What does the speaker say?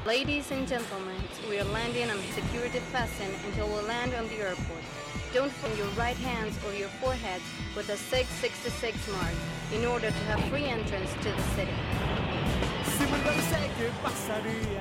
Ladies and gentlemen, we are landing on security fasten until we land on the airport. Don't form your right hands or your foreheads with a 666 mark in order to have free entrance to the city. Siempre sé qué pasaría.